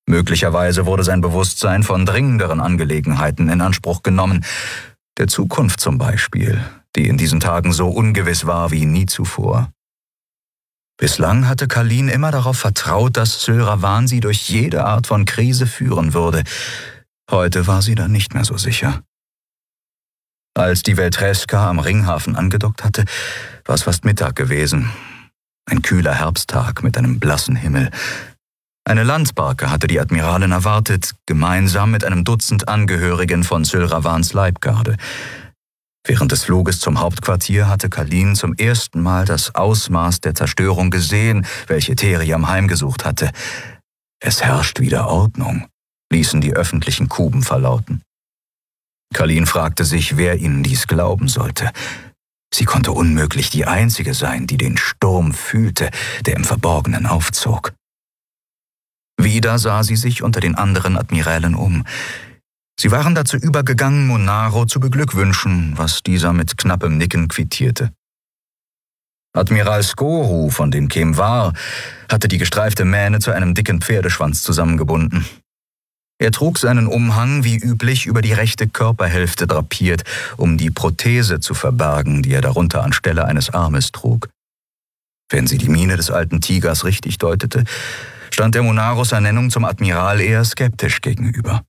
Möglicherweise wurde sein Bewusstsein von dringenderen Angelegenheiten in Anspruch genommen, der Zukunft zum Beispiel, die in diesen Tagen so ungewiss war wie nie zuvor. Bislang hatte Kalin immer darauf vertraut, dass Sylravan sie durch jede Art von Krise führen würde. Heute war sie dann nicht mehr so sicher. Als die Veltreska am Ringhafen angedockt hatte, war es fast Mittag gewesen. Ein kühler Herbsttag mit einem blassen Himmel. Eine Landbarke hatte die Admiralin erwartet, gemeinsam mit einem Dutzend Angehörigen von Sylravans Leibgarde. Während des Fluges zum Hauptquartier hatte Kalin zum ersten Mal das Ausmaß der Zerstörung gesehen, welche Theriam heimgesucht hatte. Es herrscht wieder Ordnung, ließen die öffentlichen Kuben verlauten. Kalin fragte sich, wer ihnen dies glauben sollte. Sie konnte unmöglich die Einzige sein, die den Sturm fühlte, der im Verborgenen aufzog. Wieder sah sie sich unter den anderen Admirälen um. Sie waren dazu übergegangen, Monaro zu beglückwünschen, was dieser mit knappem Nicken quittierte. Admiral Skoru von den Kemvar hatte die gestreifte Mähne zu einem dicken Pferdeschwanz zusammengebunden. Er trug seinen Umhang wie üblich über die rechte Körperhälfte drapiert, um die Prothese zu verbergen, die er darunter anstelle eines Armes trug. Wenn sie die Miene des alten Tigers richtig deutete, stand der Monaros Ernennung zum Admiral eher skeptisch gegenüber.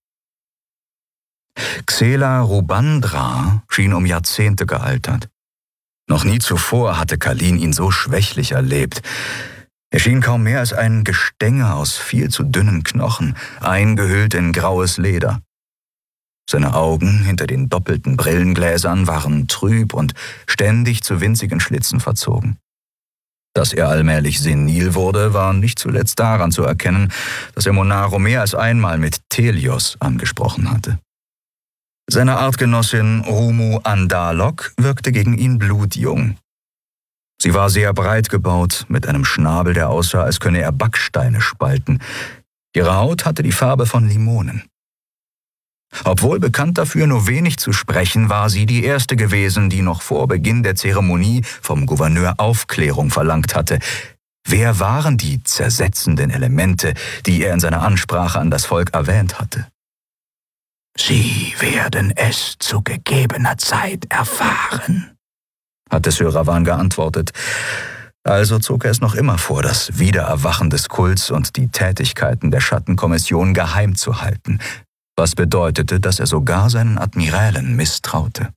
Xela Rubandra schien um Jahrzehnte gealtert. Noch nie zuvor hatte Kalin ihn so schwächlich erlebt. Er schien kaum mehr als ein Gestänge aus viel zu dünnen Knochen, eingehüllt in graues Leder. Seine Augen hinter den doppelten Brillengläsern waren trüb und ständig zu winzigen Schlitzen verzogen. Dass er allmählich senil wurde, war nicht zuletzt daran zu erkennen, dass er Monaro mehr als einmal mit Telios angesprochen hatte. Seine Artgenossin Rumu Andalok wirkte gegen ihn blutjung. Sie war sehr breit gebaut, mit einem Schnabel, der aussah, als könne er Backsteine spalten. Ihre Haut hatte die Farbe von Limonen. Obwohl bekannt dafür, nur wenig zu sprechen, war sie die erste gewesen, die noch vor Beginn der Zeremonie vom Gouverneur Aufklärung verlangt hatte. Wer waren die zersetzenden Elemente, die er in seiner Ansprache an das Volk erwähnt hatte? »Sie werden es zu gegebener Zeit erfahren«, hatte Sylravan geantwortet. Also zog er es noch immer vor, das Wiedererwachen des Kults und die Tätigkeiten der Schattenkommission geheim zu halten, was bedeutete, dass er sogar seinen Admirälen misstraute.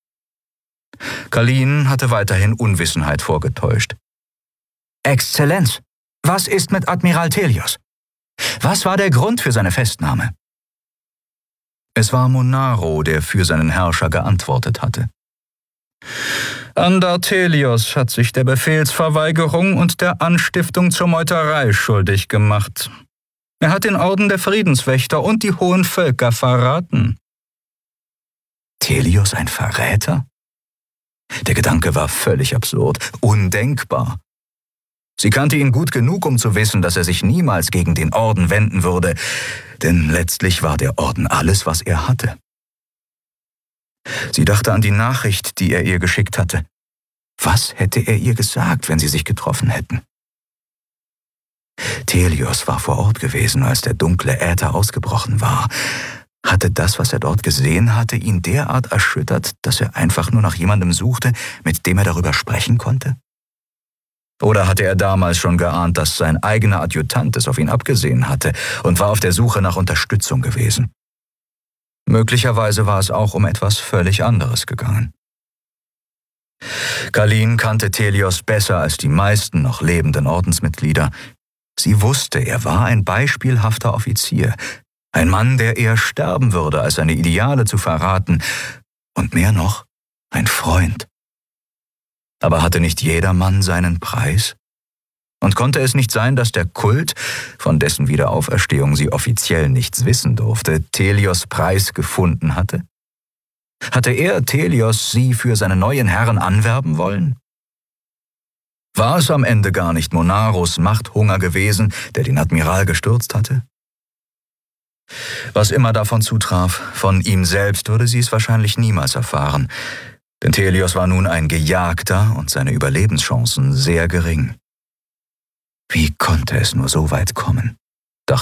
Kalin hatte weiterhin Unwissenheit vorgetäuscht. »Exzellenz, was ist mit Admiral Telios? Was war der Grund für seine Festnahme?« Es war Monaro, der für seinen Herrscher geantwortet hatte. »Andar Telios hat sich der Befehlsverweigerung und der Anstiftung zur Meuterei schuldig gemacht. Er hat den Orden der Friedenswächter und die hohen Völker verraten.« Telios ein Verräter? Der Gedanke war völlig absurd, undenkbar. Sie kannte ihn gut genug, um zu wissen, dass er sich niemals gegen den Orden wenden würde, denn letztlich war der Orden alles, was er hatte. Sie dachte an die Nachricht, die er ihr geschickt hatte. Was hätte er ihr gesagt, wenn sie sich getroffen hätten? Telios war vor Ort gewesen, als der dunkle Äther ausgebrochen war. Hatte das, was er dort gesehen hatte, ihn derart erschüttert, dass er einfach nur nach jemandem suchte, mit dem er darüber sprechen konnte? Oder hatte er damals schon geahnt, dass sein eigener Adjutant es auf ihn abgesehen hatte und war auf der Suche nach Unterstützung gewesen? Möglicherweise war es auch um etwas völlig anderes gegangen. Kalin kannte Telios besser als die meisten noch lebenden Ordensmitglieder. Sie wusste, er war ein beispielhafter Offizier, ein Mann, der eher sterben würde, als seine Ideale zu verraten, und mehr noch, ein Freund. Aber hatte nicht jeder Mann seinen Preis? Und konnte es nicht sein, dass der Kult, von dessen Wiederauferstehung sie offiziell nichts wissen durfte, Telios Preis gefunden hatte? Hatte er, Telios, sie für seine neuen Herren anwerben wollen? War es am Ende gar nicht Monaros Machthunger gewesen, der den Admiral gestürzt hatte? Was immer davon zutraf, von ihm selbst würde sie es wahrscheinlich niemals erfahren, denn Telios war nun ein Gejagter und seine Überlebenschancen sehr gering. Wie konnte es nur so weit kommen?